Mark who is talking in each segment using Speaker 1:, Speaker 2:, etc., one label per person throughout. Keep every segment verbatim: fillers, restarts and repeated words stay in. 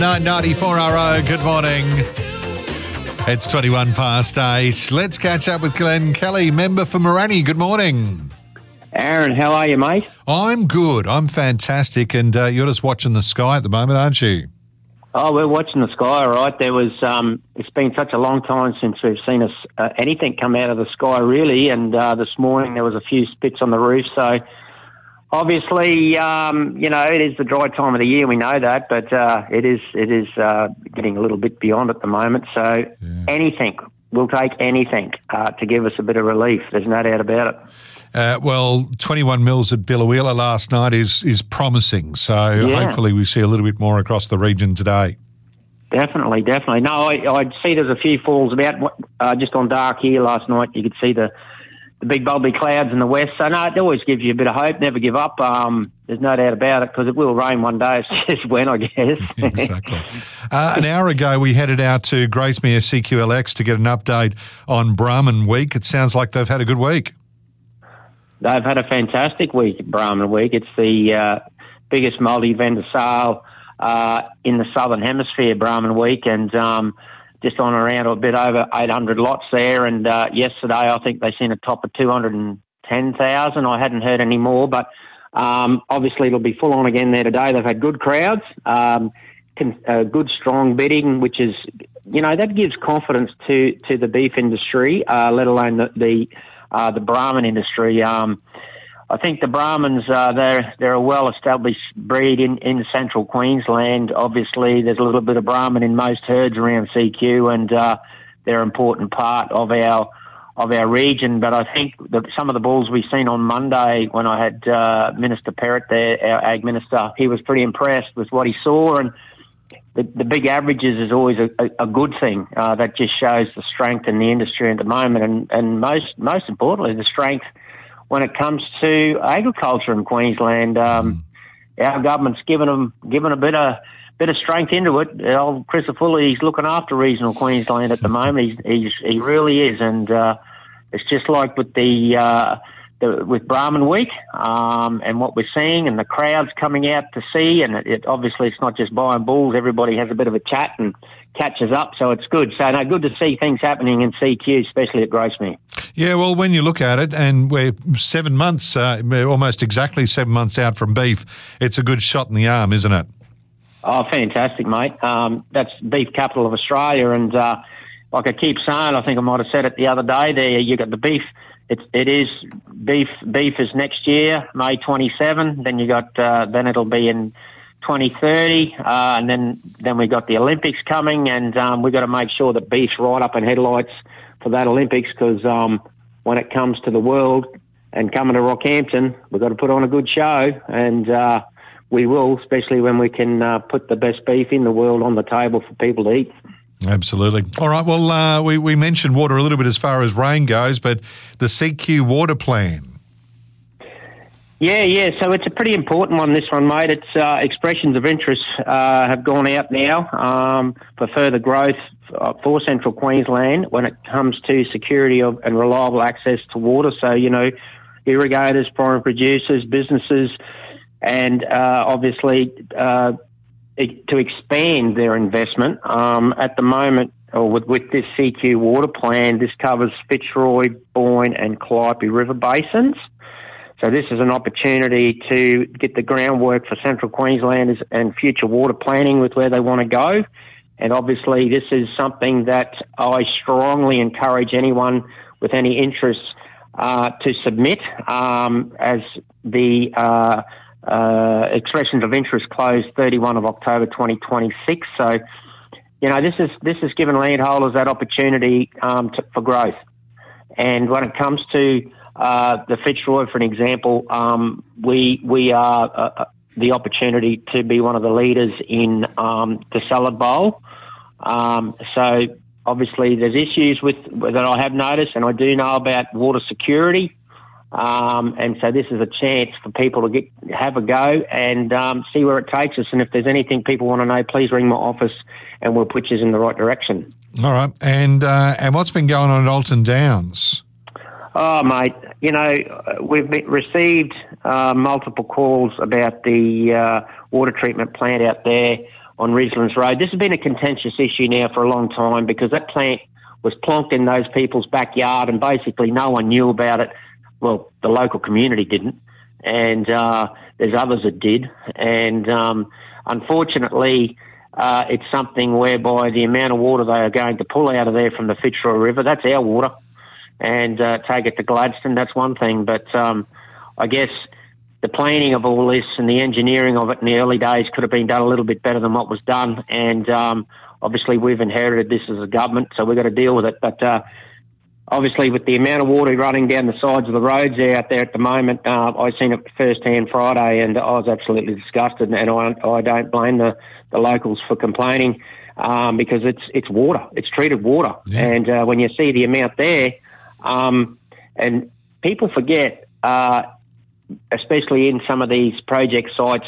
Speaker 1: nine ninety-four R O, good morning. It's twenty-one past eight. Let's catch up with Glenn Kelly, member for Morani. Good morning.
Speaker 2: Aaron, how are you, mate?
Speaker 1: I'm good. I'm fantastic. And uh, you're just watching the sky at the moment, aren't you?
Speaker 2: Oh, we're watching the sky, all right. There was, um, it's been such a long time since we've seen us, uh, anything come out of the sky, really. And uh, this morning there was a few spits on the roof. So obviously, um, you know, it is the dry time of the year. We know that, but uh, it is it is uh, getting a little bit beyond at the moment. So yeah. anything, we'll take anything uh, to give us a bit of relief. There's no doubt about it.
Speaker 1: Uh, well, twenty-one mils at Biloela last night is is promising. So
Speaker 2: yeah.
Speaker 1: hopefully we see a little bit more across the region today.
Speaker 2: Definitely, definitely. No, I, I'd see there's a few falls about uh, just on dark here last night. You could see the the big bubbly clouds in the west. So, no, it always gives you a bit of hope. Never give up. Um, there's no doubt about it because it will rain one day. It's just when, I guess.
Speaker 1: Exactly. Uh, an hour ago, we headed out to Gracemere C Q L X to get an update on Brahman Week. It sounds like they've had a good week.
Speaker 2: They've had a fantastic week at Brahman Week. It's the uh, biggest multi-vendor sale uh, in the Southern Hemisphere, Brahman Week, and um, just on around a bit over eight hundred lots there. And uh, yesterday, I think they seen a top of two hundred ten thousand. I hadn't heard any more, but um, obviously it'll be full on again there today. They've had good crowds, um, con- uh, good strong bidding, which is, you know, that gives confidence to, to the beef industry, uh, let alone the, the Uh, the Brahman industry. Um, I think the Brahmans, uh, they're they're a well-established breed in, in central Queensland. Obviously, there's a little bit of Brahman in most herds around C Q, and uh, they're an important part of our of our region. But I think that some of the bulls we've seen on Monday, when I had uh, Minister Perrott there, our Ag Minister, he was pretty impressed with what he saw, and The, the big averages is always a, a, a good thing. Uh, that just shows the strength in the industry at the moment, and, and most most importantly, the strength when it comes to agriculture in Queensland. Um, our government's given them given a bit of bit of strength into it. Old Chris Fully, he's looking after regional Queensland at the moment. He's, he's he really is, and uh, it's just like with the. Uh, The, with Brahman Week um, and what we're seeing and the crowds coming out to see, and it, it obviously it's not just buying bulls. Everybody has a bit of a chat and catches up, so it's good. So no, good to see things happening in C Q, especially at Gracemere.
Speaker 1: Yeah, well, when you look at it, and we're seven months, uh, almost exactly seven months out from beef, it's a good shot in the arm, isn't it?
Speaker 2: Oh, fantastic, mate. Um, that's beef capital of Australia, and uh, like I keep saying, I think I might have said it the other day there, you got the beef. It's, it is beef. Beef is next year, May twenty-seventh. Then you got. Uh, then it'll be in twenty thirty, uh, and then then we got the Olympics coming, and um, we've got to make sure that beef's right up in headlights for that Olympics, because um, when it comes to the world and coming to Rockhampton, we've got to put on a good show, and uh, we will, especially when we can uh, put the best beef in the world on the table for people to eat.
Speaker 1: Absolutely. All right, well, uh, we, we mentioned water a little bit as far as rain goes, but the C Q water plan.
Speaker 2: Yeah, yeah, so it's a pretty important one, this one, mate. It's uh, expressions of interest uh, have gone out now um, for further growth for central Queensland when it comes to security of and reliable access to water. So, you know, irrigators, primary producers, businesses, and uh, obviously uh to expand their investment. Um, at the moment, or with, with this C Q water plan, this covers Fitzroy, Boyne and Calliope River basins. So this is an opportunity to get the groundwork for central Queensland and future water planning with where they want to go. And obviously this is something that I strongly encourage anyone with any interest uh, to submit um, as the uh, Uh, expressions of interest closed thirty-first of October twenty twenty-six. So, you know, this is this is giving landholders that opportunity um, to, for growth. And when it comes to uh, the Fitzroy, for an example, um, we we are uh, the opportunity to be one of the leaders in um, the salad bowl. Um, so obviously, there's issues with that I have noticed, and I do know about water security. Um, and so this is a chance for people to get have a go and um, see where it takes us. And if there's anything people want to know, please ring my office and we'll put you in the right direction.
Speaker 1: All right. And uh, and what's been going on at Alton Downs?
Speaker 2: Oh, mate, you know, we've been, received uh, multiple calls about the uh, water treatment plant out there on Rislands Road. This has been a contentious issue now for a long time because that plant was plonked in those people's backyard and basically no one knew about it. Well, the local community didn't, and uh, there's others that did. And um, unfortunately, uh, it's something whereby the amount of water they are going to pull out of there from the Fitzroy River, that's our water, and uh, take it to Gladstone, that's one thing. But um, I guess the planning of all this and the engineering of it in the early days could have been done a little bit better than what was done. And um, obviously we've inherited this as a government, so we've got to deal with it. But uh, obviously with the amount of water running down the sides of the roads out there at the moment, uh, I seen it firsthand Friday and I was absolutely disgusted, and I, I don't blame the, the locals for complaining um, because it's it's water. It's treated water. Yeah. And uh, when you see the amount there, um, and people forget, uh, especially in some of these project sites,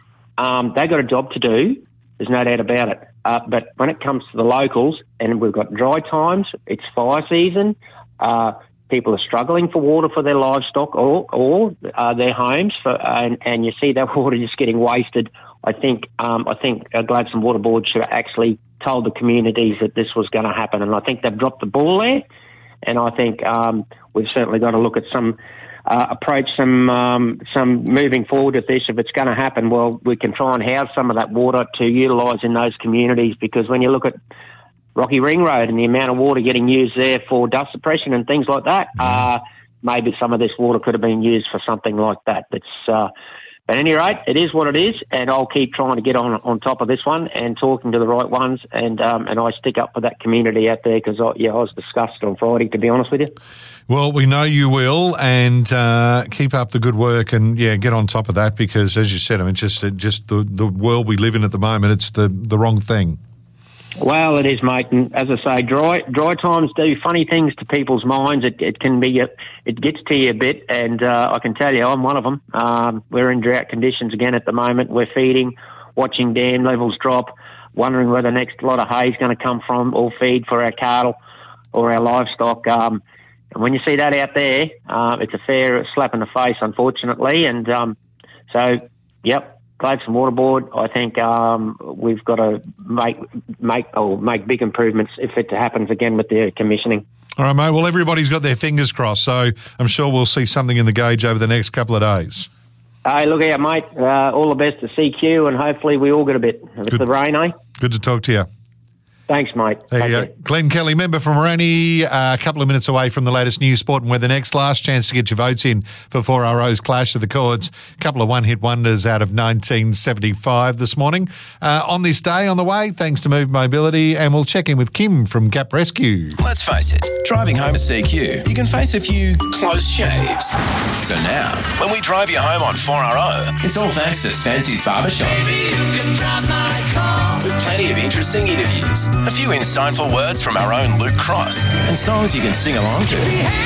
Speaker 2: um, they've got a job to do. There's no doubt about it. Uh, but when it comes to the locals, and we've got dry times, it's fire season, uh, people are struggling for water for their livestock or, or uh, their homes, for, uh, and, and you see that water just getting wasted. I think um, I think uh, Gladstone Water Board should have actually told the communities that this was going to happen, and I think they've dropped the ball there. And I think um, we've certainly got to look at some uh, approach, some um, some moving forward with this. If it's going to happen, well, we can try and house some of that water to utilise in those communities, because when you look at Rocky Ring Road and the amount of water getting used there for dust suppression and things like that, uh, maybe some of this water could have been used for something like that. That's uh, But at any rate, it is what it is, and I'll keep trying to get on on top of this one and talking to the right ones, and um, and I stick up for that community out there because, I, yeah, I was disgusted on Friday, to be honest with you.
Speaker 1: Well, we know you will, and uh, keep up the good work, and, yeah, get on top of that because, as you said, I mean, just just the, the world we live in at the moment, it's the, the wrong thing.
Speaker 2: Well, it is, mate, and as I say, dry dry times do funny things to people's minds. It, it can be, a, it gets to you a bit, and uh, I can tell you, I'm one of them. Um, we're in drought conditions again at the moment. We're feeding, watching dam levels drop, wondering where the next lot of hay is going to come from or feed for our cattle or our livestock. Um, and when you see that out there, uh, it's a fair slap in the face, unfortunately. And um, so, yep. Gladstone Water Board, I think um, we've got to make make or make big improvements if it happens again with the commissioning.
Speaker 1: All right, mate. Well, everybody's got their fingers crossed, so I'm sure we'll see something in the gauge over the next couple of days.
Speaker 2: Hey, look out, mate. Uh, all the best to C Q, and hopefully we all get a bit. It's the rain, eh?
Speaker 1: Good to talk to you.
Speaker 2: Thanks, mate.
Speaker 1: Hey, uh, Glenn Kelly, member from Moranee, uh, a couple of minutes away from the latest news, sport and weather next. Last chance to get your votes in for four R O's Clash of the Chords. A couple of one-hit wonders out of nineteen seventy-five this morning. Uh, on this day, on the way, thanks to Move Mobility, and we'll check in with Kim from Gap Rescue.
Speaker 3: Let's face it, driving home at C Q, you can face a few close shaves. So now, when we drive you home on four R O, it's all thanks to Fancy's Barbershop. Baby, you can drive my car. With plenty of interesting interviews, a few insightful words from our own Luke Cross, and songs you can sing along to.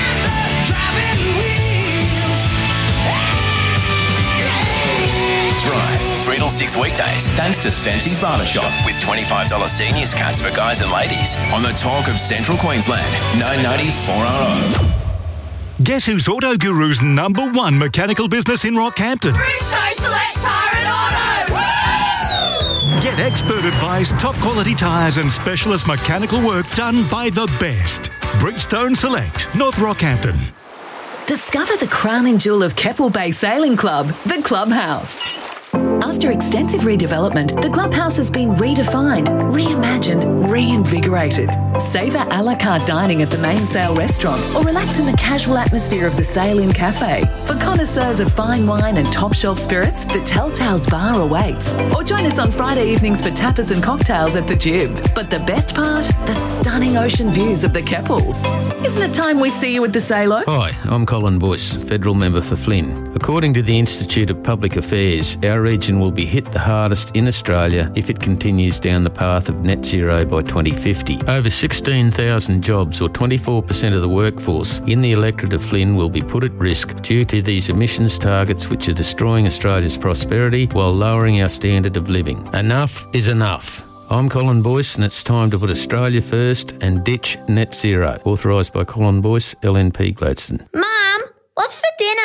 Speaker 3: Drive three till six weekdays, thanks to Fancy's Barbershop, with twenty-five dollars seniors cuts for guys and ladies on the talk of Central Queensland, nine ninety four R O.
Speaker 4: Guess who's Auto Guru's number one mechanical business in Rockhampton?
Speaker 5: Bridgestone Select Tyre and Auto! Woo!
Speaker 4: Get expert advice, top quality tyres and specialist mechanical work done by the best. Bridgestone Select, North Rockhampton.
Speaker 6: Discover the crown and jewel of Keppel Bay Sailing Club, the Clubhouse. After extensive redevelopment, the Clubhouse has been redefined, reimagined, reinvigorated. Savour a la carte dining at the main sail restaurant or relax in the casual atmosphere of the Sail Inn Cafe. For connoisseurs of fine wine and top shelf spirits, the Telltales Bar awaits. Or join us on Friday evenings for tapas and cocktails at the Jib. But the best part? The stunning ocean views of the Keppels. Isn't it time we see you at the Salo?
Speaker 7: Hi, I'm Colin Boyce, Federal Member for Flynn. According to the Institute of Public Affairs, our region will be hit the hardest in Australia if it continues down the path of net zero by twenty fifty. Over sixteen thousand jobs, or twenty-four percent of the workforce in the electorate of Flynn, will be put at risk due to these emissions targets, which are destroying Australia's prosperity while lowering our standard of living. Enough is enough. I'm Colin Boyce, and it's time to put Australia first and ditch net zero. Authorised by Colin Boyce, L N P Gladstone.
Speaker 5: Mum, what's for dinner?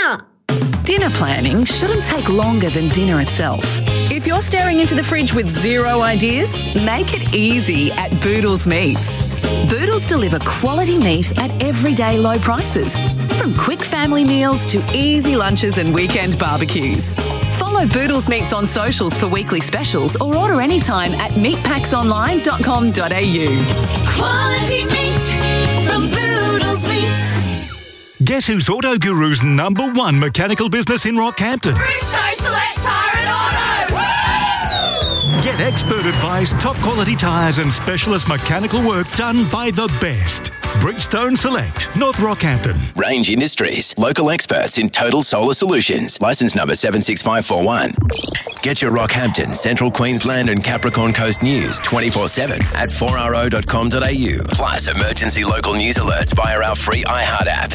Speaker 6: Dinner planning shouldn't take longer than dinner itself. If you're staring into the fridge with zero ideas, make it easy at Boodles Meats. Boodles deliver quality meat at everyday low prices, from quick family meals to easy lunches and weekend barbecues. Follow Boodles Meats on socials for weekly specials or order anytime at meat packs online dot com dot a u.
Speaker 5: Quality meat from Boodles Meats.
Speaker 4: Guess who's Auto Guru's number one mechanical business in Rockhampton?
Speaker 5: Bridgestone Select Tyre and Auto. Woo!
Speaker 4: Get expert advice, top quality tyres and specialist mechanical work done by the best. Bridgestone Select, North Rockhampton.
Speaker 3: Range Industries, local experts in total solar solutions. Licence number seven six five four one. Get your Rockhampton, Central Queensland and Capricorn Coast news twenty-four seven at four r o dot com dot a u. Plus emergency local news alerts via our free iHeart app.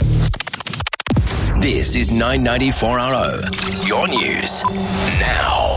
Speaker 3: This is nine ninety four R O. Your news now.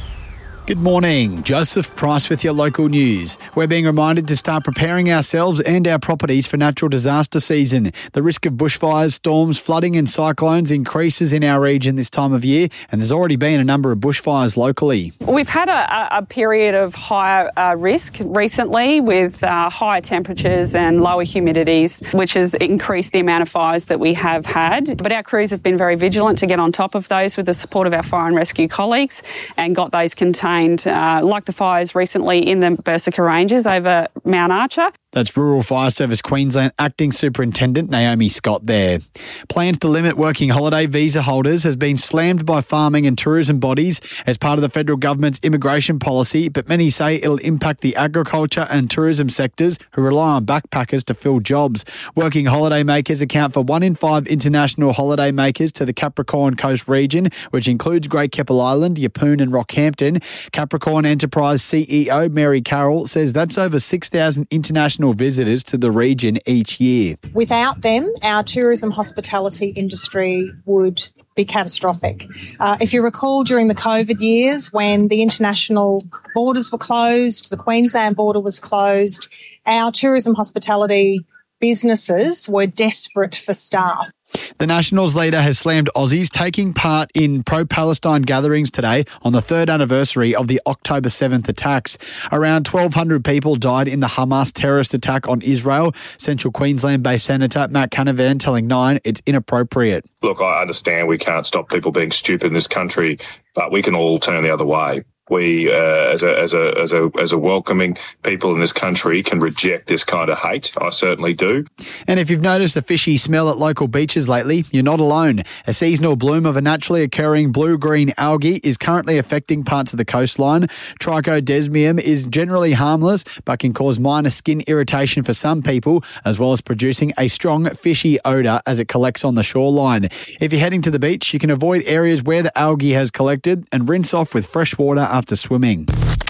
Speaker 8: Good morning. Joseph Price with your local news. We're being reminded to start preparing ourselves and our properties for natural disaster season. The risk of bushfires, storms, flooding and cyclones increases in our region this time of year, and there's already been a number of bushfires locally.
Speaker 9: We've had a, a period of higher uh, risk recently with uh, higher temperatures and lower humidities, which has increased the amount of fires that we have had. But our crews have been very vigilant to get on top of those with the support of our fire and rescue colleagues and got those contained. Uh, like the fires recently in the Berserker Ranges over Mount Archer.
Speaker 8: That's Rural Fire Service Queensland Acting Superintendent Naomi Scott there. Plans to limit working holiday visa holders has been slammed by farming and tourism bodies as part of the federal government's immigration policy, but many say it'll impact the agriculture and tourism sectors who rely on backpackers to fill jobs. Working holiday makers account for one in five international holiday makers to the Capricorn Coast region, which includes Great Keppel Island, Yeppoon and Rockhampton. Capricorn Enterprise C E O Mary Carroll says that's over six thousand international visitors to the region each year.
Speaker 10: Without them, our tourism hospitality industry would be catastrophic. Uh, if you recall, during the COVID years when the international borders were closed, the Queensland border was closed, our tourism hospitality businesses were desperate for staff.
Speaker 8: The Nationals leader has slammed Aussies taking part in pro-Palestine gatherings today on the third anniversary of the October seventh attacks. Around twelve hundred people died in the Hamas terrorist attack on Israel. Central Queensland-based Senator Matt Canavan telling Nine it's inappropriate.
Speaker 11: Look, I understand we can't stop people being stupid in this country, but we can all turn the other way. We, uh, as a as a as a as a welcoming people in this country, can reject this kind of hate. I certainly do.
Speaker 8: And if you've noticed a fishy smell at local beaches lately, you're not alone. A seasonal bloom of a naturally occurring blue-green algae is currently affecting parts of the coastline. Trichodesmium is generally harmless, but can cause minor skin irritation for some people, as well as producing a strong fishy odour as it collects on the shoreline. If you're heading to the beach, you can avoid areas where the algae has collected and rinse off with fresh water after swimming.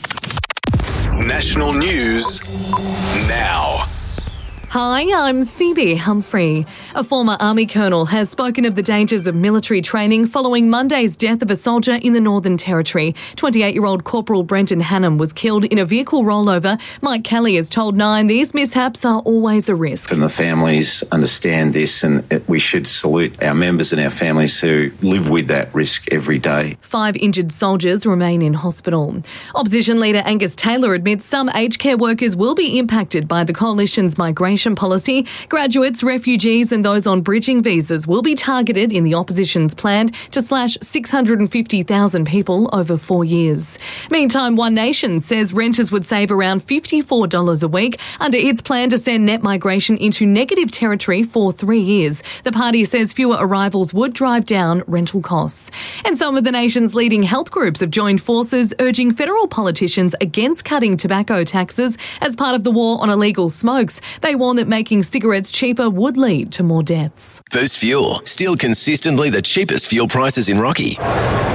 Speaker 3: National news now.
Speaker 12: Hi, I'm Phoebe Humphrey. A former Army colonel has spoken of the dangers of military training following Monday's death of a soldier in the Northern Territory. twenty-eight-year-old Corporal Brenton Hannam was killed in a vehicle rollover. Mike Kelly has told Nine these mishaps are always a risk.
Speaker 13: And the families understand this, and we should salute our members and our families who live with that risk every day.
Speaker 12: Five injured soldiers remain in hospital. Opposition leader Angus Taylor admits some aged care workers will be impacted by the coalition's migration policy. Graduates, refugees and those on bridging visas will be targeted in the opposition's plan to slash six hundred fifty thousand people over four years. Meantime, One Nation says renters would save around fifty-four dollars a week under its plan to send net migration into negative territory for three years. The party says fewer arrivals would drive down rental costs. And some of the nation's leading health groups have joined forces urging federal politicians against cutting tobacco taxes as part of the war on illegal smokes. They want that making cigarettes cheaper would lead to more deaths.
Speaker 3: Boost Fuel, still consistently the cheapest fuel prices in Rocky. nine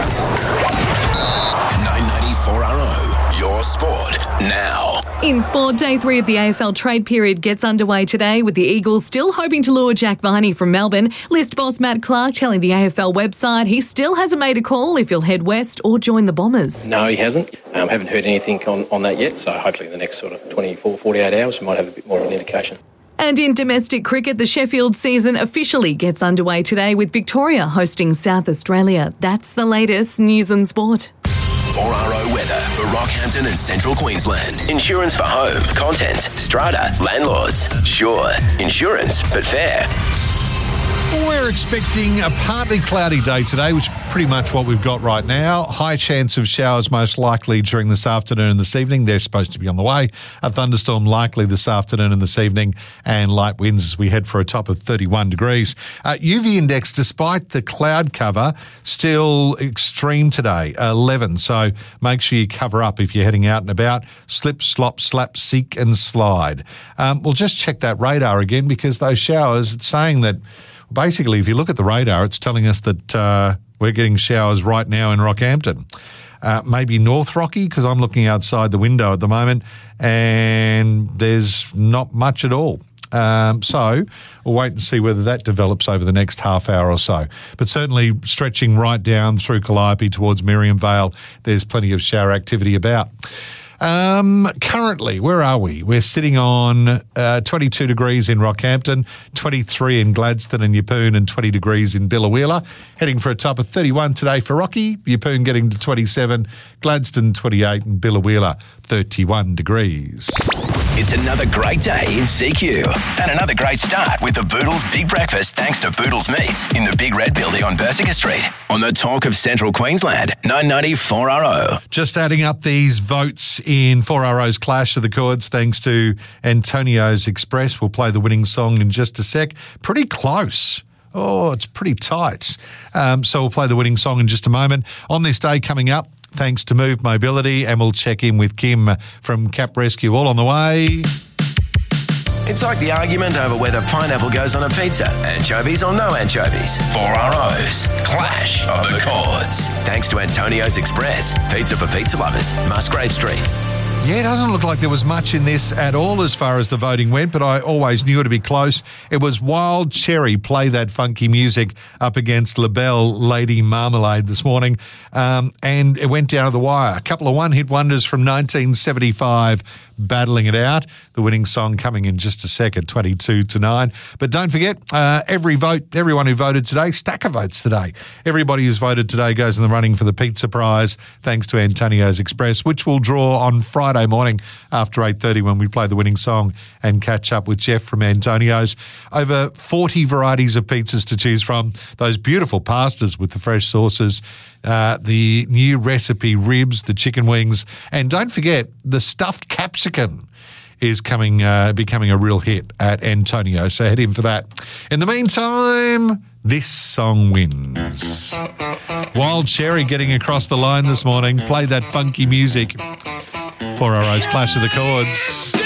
Speaker 3: ninety-four R O, your sport now.
Speaker 12: In sport, day three of the A F L trade period gets underway today with the Eagles still hoping to lure Jack Viney from Melbourne. List boss Matt Clark telling the A F L website he still hasn't made a call if he'll head west or join the Bombers.
Speaker 14: No, he hasn't. Um, haven't heard anything on, on that yet, so hopefully in the next sort of twenty-four, forty-eight hours we might have a bit more of an indication.
Speaker 12: And in domestic cricket, the Sheffield season officially gets underway today with Victoria hosting South Australia. That's the latest news and sport.
Speaker 3: four R O weather for Rockhampton and Central Queensland. Insurance for home, contents, strata, landlords. Sure, insurance, but fair.
Speaker 1: We're expecting a partly cloudy day today, which is pretty much what we've got right now. High chance of showers most likely during this afternoon and this evening. They're supposed to be on the way. A thunderstorm likely this afternoon and this evening, and light winds as we head for a top of thirty-one degrees. Uh, U V index, despite the cloud cover, still extreme today, eleven. So make sure you cover up if you're heading out and about. Slip, slop, slap, seek and slide. Um, we'll just check that radar again because those showers, it's saying that basically, if you look at the radar, it's telling us that uh, we're getting showers right now in Rockhampton. Uh, maybe North Rocky, because I'm looking outside the window at the moment, and there's not much at all. Um, so we'll wait and see whether that develops over the next half hour or so. But certainly stretching right down through Calliope towards Miriam Vale, there's plenty of shower activity about. Um, currently, where are we? We're sitting on uh, twenty-two degrees in Rockhampton, twenty-three in Gladstone and Yeppoon, and twenty degrees in Biloela. Heading for a top of thirty-one today for Rocky, Yeppoon getting to twenty-seven, Gladstone twenty-eight, and Biloela thirty-one degrees.
Speaker 3: It's another great day in C Q. And another great start with the Boodles Big Breakfast thanks to Boodles Meats in the Big Red Building on Bersica Street. On the Talk of Central Queensland, nine ninety four R O.
Speaker 1: Just adding up these votes in four R O's Clash of the Chords thanks to Antonio's Express. We'll play the winning song in just a sec. Pretty close. Oh, it's pretty tight. Um, so we'll play the winning song in just a moment. On this day coming up, thanks to Move Mobility, and we'll check in with Kim from Cap Rescue. All on the way.
Speaker 3: It's like the argument over whether pineapple goes on a pizza. Anchovies or no anchovies. four R O's Clash of the Chords. Thanks to Antonio's Express. Pizza for pizza lovers. Musgrave Street.
Speaker 1: Yeah, it doesn't look like there was much in this at all as far as the voting went, but I always knew it to be close. It was Wild Cherry, Play That Funky Music, up against LaBelle, Lady Marmalade this morning, um, and it went down to the wire. A couple of one-hit wonders from nineteen seventy-five battling it out. The winning song coming in just a second, twenty-two to nine. But don't forget, uh, every vote, everyone who voted today, stack of votes today. Everybody who's voted today goes in the running for the pizza prize, thanks to Antonio's Express, which we'll draw on Friday morning after eight thirty when we play the winning song and catch up with Jeff from Antonio's. Over forty varieties of pizzas to choose from. Those beautiful pastas with the fresh sauces, uh, the new recipe ribs, the chicken wings, and don't forget the stuffed capsicum is coming, uh, becoming a real hit at Antonio. So head in for that. In the meantime, this song wins. Wild Cherry getting across the line this morning. Play that funky music. four R O's Clash of the Chords.